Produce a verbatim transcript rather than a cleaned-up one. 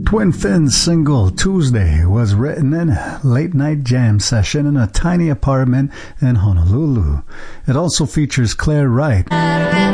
Twin Fins' single Tuesday was written in a late-night jam session in a tiny apartment in Honolulu. It also features Claire Wright.